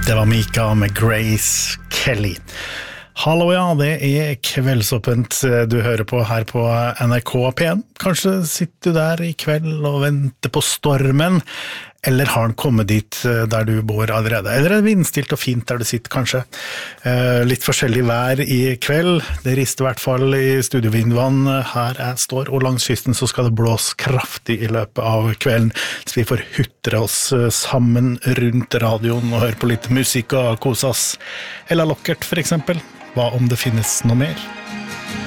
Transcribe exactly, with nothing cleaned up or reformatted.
Det var Mika med Grace Kelly. Hallo, ja, det er kveldsåpent du hører på her på N R K P en. Kanskje sitter du der I kveld og venter på stormen, eller har den kommet dit der du bor allerede? Eller er det vindstilt og fint der du sitter, kanskje? Eh, litt forskjellig vær I kveld. Det rister I hvert fall I studiovinduene her jeg står, og langs kysten så skal det blåse kraftig I løpet av kvelden, så vi får hutre oss sammen rundt radioen og høre på litt musikk og kose oss. Eller lokkert, for eksempel. Hva om det finnes noe mer?